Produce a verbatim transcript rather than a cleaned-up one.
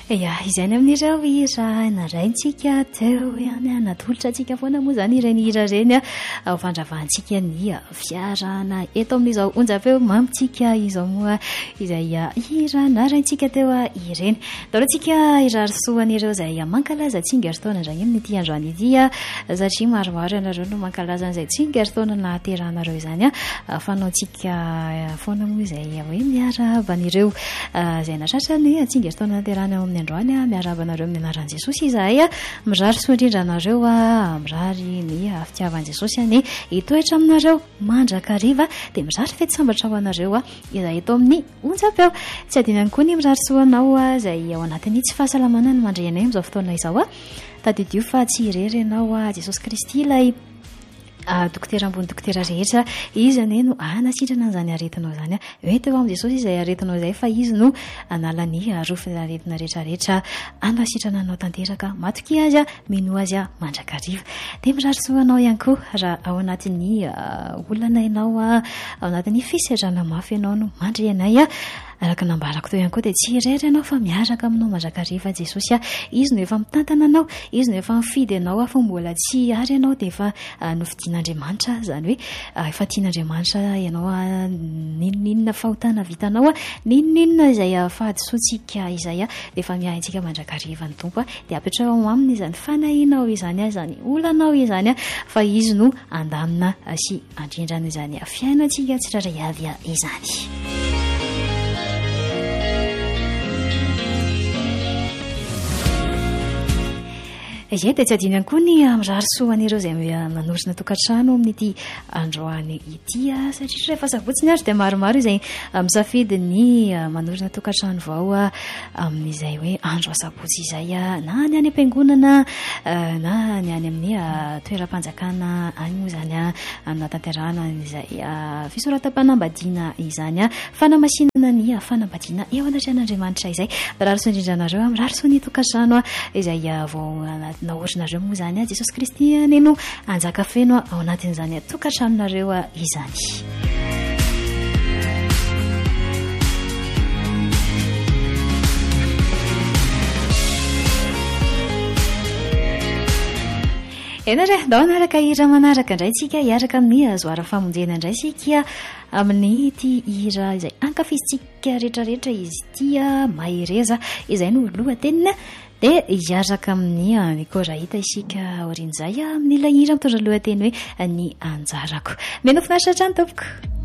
Ya, izay ny amin'ireo hira naraintsika teo ihany a, natolotra antsika foana moa zany ireny hira reny a, fandravahantsika ny fiarana eto amin'izao onjam-peo mampitsika izao moa izay hira naraintsika teo ireny. Daorantsika irarisoan'ireo izay mankalaza tsingeritaona indray amin'ity androany ity a, satria maromaro ianareo no mankalaza an'izay tsingeritaona nahaterahanareo izany a, fanaontsika foana moa izay hoe miaraba an'ireo izay natratra ny tsingeritaona naterahana ao amin'ny androany a, miaraba anareo amin'ny anaran'i Jesosy izahay a, mirary soa indrindra anareo a, mirary ny fitiavan'i Jesosy any hitoetra aminareo mandrakariva, dia mirary fety sambatra ho anareo a, izay eto amin'ny onjam-peo. Tsy adino ihany koa ny mirary soa anao a, izay ao anatin'ny tsy fahasalamana no mandray anay amin'izao fotoana izao a, tadidio fa tsy irery ianao a, Jesosy Kristy ilay dokotera ambony dokotera rehetra, izy ane no anasitrana an'izany aretinao zany a, hoe teo amin'ny Jesosy izay aretinao izay fa izy no analany rofina aretina rehetrarehetra anasitrana anao tanteraka, matoki azy a, mino azy a mandrakariva. Dia mirary soa anao ihany koa raha ao anatin'ny olana ianao a, ao anatin'ny fisedrana mafy ianao no mandray anay a, araka nambarako teo ihany koa dia tsy irery ianao fa miaraka aminao mandrakariva Jesosy a, izy no efa mitantana anao, izy no efa mifidy anao a, fa mbola tsy ary ianao dia efa nofidian'Andriamanitra, zany hoe efa tian'Andriamanitra ianao a, ninoninona fahotana vitanao a, ninoninona izay fahadisoantsika izay a, dia efa miahintsika mandrakariva ny Tompo a, dia apetrao aminy izany fanahinao izany a, izany olanao izany a, fa izy no andamina sy andrindrana izany fiainantsika tsirairay avy izany. Ie, dia tsy adino ihany koa ny mirary soa an'ireo izay manorina tokantrano amin'ity androany ity a, satria rehefa sabotsy ny andro dia maromaro izay misafidy ny manorina tokantrano vao a, amin'izay hoe andro sabotsy izay a, na ny any am-piangonana na ny any amin'ny toeram-panjakana any moa izany a, natanterahana izay fisoratam-panambadiana izany a, fanamasinana ny fanambadiana eo anatrehan'Andriamanitra izay. Mirary soa indrindra anareo a, mirary soa ny tokantrano a, izay vao naorinareo moa izany a, Jesosy Kristy ane no anjaka feno ao anatin'izany tokantranonareo izany. Enare, dao naraka hira manaraka indray tsika hiaraka amin'ny zoara famonjena indray sika amin'ny ity hira izay ankafizitsika rehetrarehetra izy ity mahereza, izay no lohatenina. Dia hiaraka amin'ny Nikorahita isika orin'izay amin'ny ilay hira mitondra lohateny hoe ny anjarako. Meno finaritra hatrany tompoko.